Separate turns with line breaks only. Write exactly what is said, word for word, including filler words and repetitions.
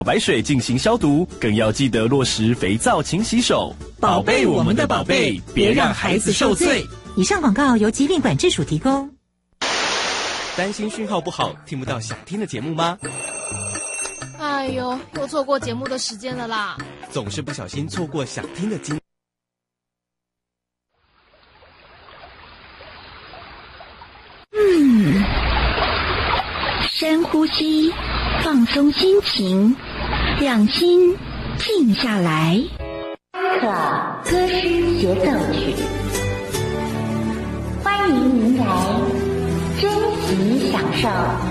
白水进行消毒，更要记得落实肥皂勤洗手，
宝贝我们的宝贝，别让孩子受罪。
以上广告由疾病管制署提供。
担心讯号不好，听不到想听的节目吗？
哎呦，又错过节目的时间了啦！
总是不小心错过想听的经。
嗯，深呼吸，放松心情，让心静下来。可歌诗协奏曲，欢迎您来珍惜享受。